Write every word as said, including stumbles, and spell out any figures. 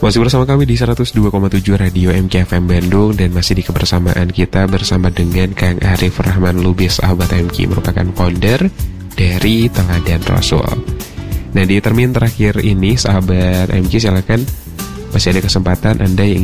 Masih bersama kami di seratus dua koma tujuh Radio M K F M Bandung. Dan masih di kebersamaan kita bersama dengan Kang Arif Rahman Lubis, sahabat M K, merupakan founder dari Teladan Rasul. Nah, di termin terakhir ini, sahabat M K, silakan, masih ada kesempatan Anda yang